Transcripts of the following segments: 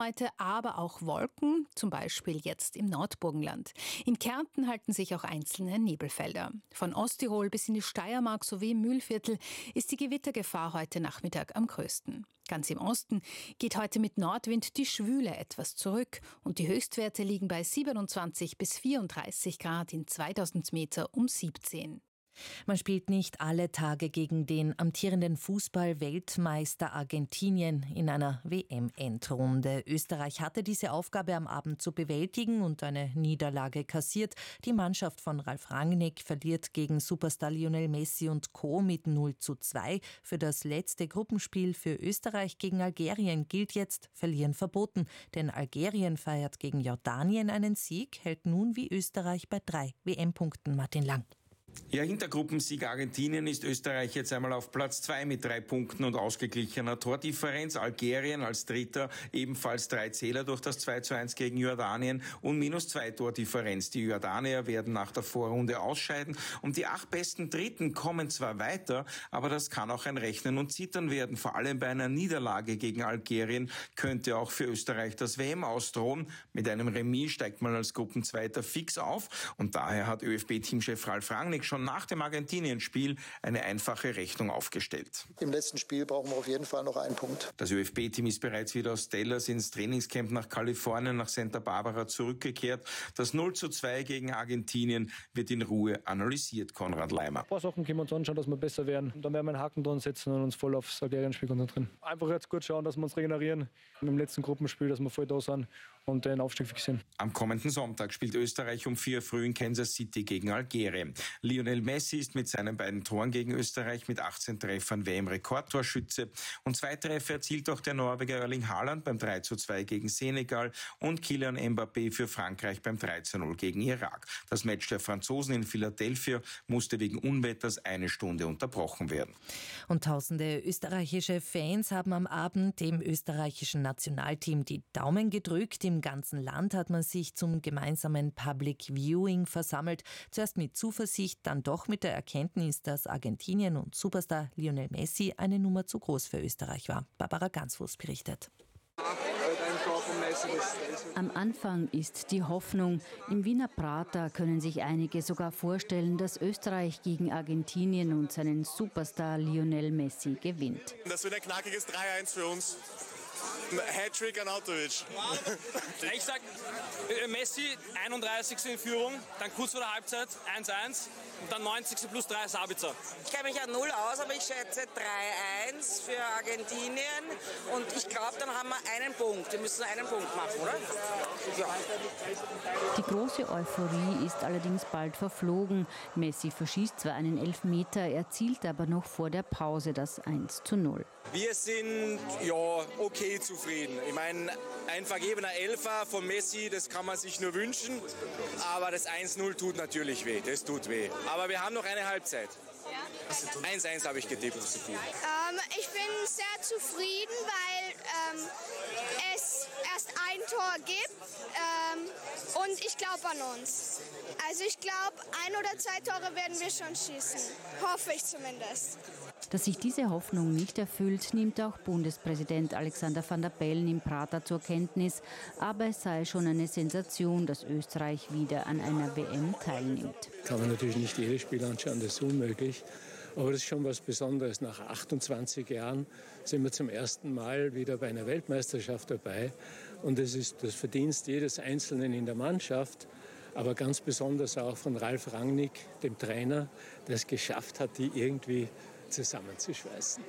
heute, aber auch Wolken, zum Beispiel jetzt im Nordburgenland. In Kärnten halten sich auch einzelne Nebelfelder. Von Osttirol bis in die Steiermark sowie im Mühlviertel ist die Gewittergefahr heute Nachmittag am größten. Ganz im Osten geht heute mit Nordwind die Schwüle etwas zurück und die Höchstwerte liegen bei 27 bis 34 Grad in 2000 Meter um 17. Man spielt nicht alle Tage gegen den amtierenden Fußball-Weltmeister Argentinien in einer WM-Endrunde. Österreich hatte diese Aufgabe am Abend zu bewältigen und eine Niederlage kassiert. Die Mannschaft von Ralf Rangnick verliert gegen Superstar Lionel Messi und Co. mit 0:2. Für das letzte Gruppenspiel für Österreich gegen Algerien gilt jetzt Verlieren verboten. Denn Algerien feiert gegen Jordanien einen Sieg, hält nun wie Österreich bei 3 WM-Punkten. Martin Lang. Ja, hinter Gruppensieg Argentinien ist Österreich jetzt einmal auf Platz 2 mit 3 Punkten und ausgeglichener Tordifferenz. Algerien als Dritter ebenfalls 3 Zähler durch das 2:1 gegen Jordanien und -2 Tordifferenz. Die Jordanier werden nach der Vorrunde ausscheiden und die 8 besten Dritten kommen zwar weiter, aber das kann auch ein Rechnen und Zittern werden. Vor allem bei einer Niederlage gegen Algerien könnte auch für Österreich das WM-Aus drohen. Mit einem Remis steigt man als Gruppenzweiter fix auf und daher hat ÖFB-Teamchef Ralf Rangnick schon nach dem Argentinien-Spiel eine einfache Rechnung aufgestellt. Im letzten Spiel brauchen wir auf jeden Fall noch einen Punkt. Das ÖFB-Team ist bereits wieder aus Dallas ins Trainingscamp nach Kalifornien, nach Santa Barbara zurückgekehrt. Das 0:2 gegen Argentinien wird in Ruhe analysiert, Konrad Leimer. Ein paar Sachen können wir uns anschauen, dass wir besser werden. Und dann werden wir einen Haken dran setzen und uns voll aufs Algerien-Spiel konzentrieren. Einfach jetzt gut schauen, dass wir uns regenerieren. Im letzten Gruppenspiel, dass wir voll da sind und den Aufstieg fixieren. Am kommenden Sonntag spielt Österreich um 4 früh in Kansas City gegen Algerien. Lionel Messi ist mit seinen beiden Toren gegen Österreich mit 18 Treffern WM-Rekordtorschütze und 2 Treffer erzielt auch der Norweger Erling Haaland beim 3:2 gegen Senegal und Kylian Mbappé für Frankreich beim 3:0 gegen Irak. Das Match der Franzosen in Philadelphia musste wegen Unwetters 1 Stunde unterbrochen werden. Und tausende österreichische Fans haben am Abend dem österreichischen Nationalteam die Daumen gedrückt. Im ganzen Land hat man sich zum gemeinsamen Public Viewing versammelt. Zuerst mit Zuversicht, dann doch mit der Erkenntnis, dass Argentinien und Superstar Lionel Messi eine Nummer zu groß für Österreich war. Barbara Gansfuß berichtet. Am Anfang ist die Hoffnung. Im Wiener Prater können sich einige sogar vorstellen, dass Österreich gegen Argentinien und seinen Superstar Lionel Messi gewinnt. Das wird ein knackiges 3:1 für uns. Hattrick an Autovic. Ich sag Messi 31. in Führung, dann kurz vor der Halbzeit 1:1 und dann 90. plus 3 Sabitzer. Ich kenne mich ja 0 aus, aber ich schätze 3:1 für Argentinien und ich glaube, dann haben wir einen Punkt. Wir müssen einen Punkt machen, oder? Ja. Die große Euphorie ist allerdings bald verflogen. Messi verschießt zwar einen Elfmeter, erzielt aber noch vor der Pause das 1:0. Wir sind ja okay zufrieden. Ich meine, ein vergebener Elfer von Messi, das kann man sich nur wünschen. Aber das 1:0 tut natürlich weh, das tut weh. Aber wir haben noch eine Halbzeit. 1:1 habe ich getippt. Ich bin sehr zufrieden, weil es erst ein Tor gibt und ich glaube an uns. Also ich glaube, 1 oder 2 Tore werden wir schon schießen. Hoffe ich zumindest. Dass sich diese Hoffnung nicht erfüllt, nimmt auch Bundespräsident Alexander Van der Bellen im Prater zur Kenntnis. Aber es sei schon eine Sensation, dass Österreich wieder an einer WM teilnimmt. Kann man natürlich nicht jedes Spiel anschauen, das ist unmöglich. Aber das ist schon was Besonderes. Nach 28 Jahren sind wir zum ersten Mal wieder bei einer Weltmeisterschaft dabei. Und es ist das Verdienst jedes Einzelnen in der Mannschaft, aber ganz besonders auch von Ralf Rangnick, dem Trainer, der es geschafft hat, die irgendwie zusammenzuschweißen.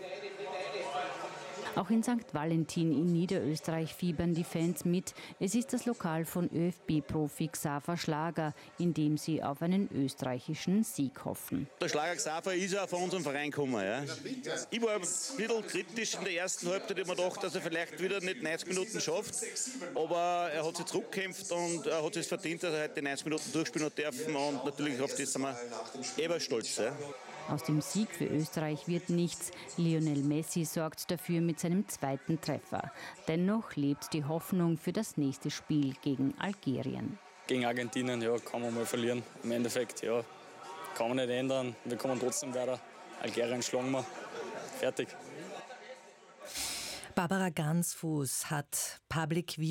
Auch in St. Valentin in Niederösterreich fiebern die Fans mit. Es ist das Lokal von ÖFB-Profi Xaver Schlager, in dem sie auf einen österreichischen Sieg hoffen. Der Schlager Xaver ist ja von unserem Verein gekommen. Ja. Ich war ein bisschen kritisch in der ersten Halbzeit. Ich habe mir gedacht, dass er vielleicht wieder nicht 90 Minuten schafft. Aber er hat sich zurückgekämpft und er hat es verdient, dass er heute 90 Minuten durchspielen hat dürfen. Und natürlich auf das sind wir eher stolz. Ja. Aus dem Sieg für Österreich wird nichts. Lionel Messi sorgt dafür mit seinem 2. Treffer. Dennoch lebt die Hoffnung für das nächste Spiel gegen Algerien. Gegen Argentinien, ja, kann man mal verlieren. Im Endeffekt, ja, kann man nicht ändern. Wir kommen trotzdem weiter. Algerien schlagen wir. Fertig. Barbara Gansfuß hat Public